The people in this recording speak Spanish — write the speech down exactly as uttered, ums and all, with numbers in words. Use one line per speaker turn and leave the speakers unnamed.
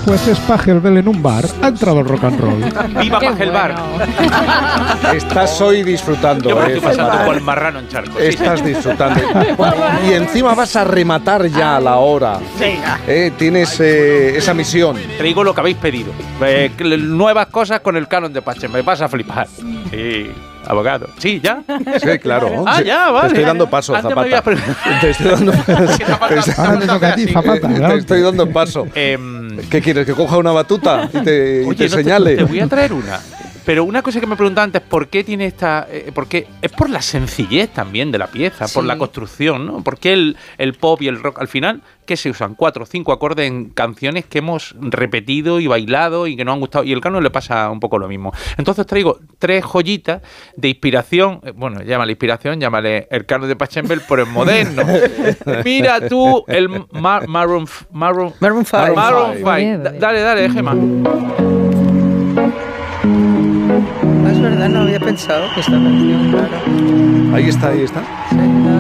Pues es Pachelbel en un bar. Ha entrado el rock and roll.
¡Viva Pachelbel!
Estás hoy disfrutando.
Yo me
eh,
estoy pasando
Fernando.
por el marrano en charco. Sí.
Estás disfrutando. Y encima vas a rematar ya a la hora. Eh, tienes eh, esa misión.
Traigo lo que habéis pedido. Eh, nuevas cosas con el canon de Pachelbel. Me vas a flipar. Sí, abogado. Sí, ¿ya?
Sí, claro.
Ah,
Sí.
ya, vale.
Te estoy dando paso,
Antes me
Zapata.
habías pre-
Te estoy dando paso.
Ahora te toca a ti, Zapata.
Te estoy dando paso.
Em,
¿Qué quieres? ¿Que coja una batuta y te, y
Oye,
te
no
señale?
Te, te voy a traer una. Pero una cosa que me preguntaba antes, ¿por qué tiene esta...? Eh, porque es por la sencillez también de la pieza,
Sí.
por la construcción, ¿no? ¿Por qué el, el pop y el rock, al final, qué se usan? Cuatro o cinco acordes en canciones que hemos repetido y bailado y que nos han gustado. Y el canon le pasa un poco lo mismo. Entonces traigo tres joyitas de inspiración. eh, Bueno, llámale inspiración, llámale el canon de Pachelbel, pero en moderno. Mira tú el Mar- Maroon... f- Maroon,
Maroon five.
Maroon
five.
five. Da- Dale, dale, Gemma.
Ah, es verdad, no había pensado que esta canción, claro.
Ahí está, ahí está.
Sí,